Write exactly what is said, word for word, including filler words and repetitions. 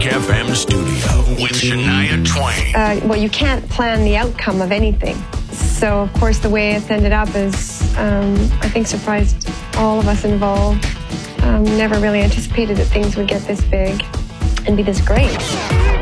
F M studio with Shania Twain. Uh, well, you can't plan the outcome of anything. So, of course, the way it's ended up is, um, I think, surprised all of us involved. Um, never really anticipated that things would get this big and be this great.